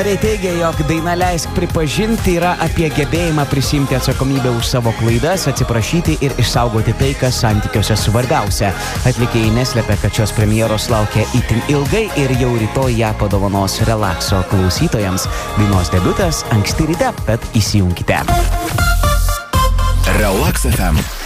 Teigia, jog daina Leisk pripažinti yra apie gebėjimą prisimti atsakomybę už savo klaidas, atsiprašyti ir išsaugoti tai, kas santykiuose svarbiausia. Atlikėjai neslepia, kad šios premjeros laukia itin ilgai ir jau rytoj ją padovanos relakso klausytojams. Dainos debiutas anksti ryte, tad įsijunkite. Relax FM.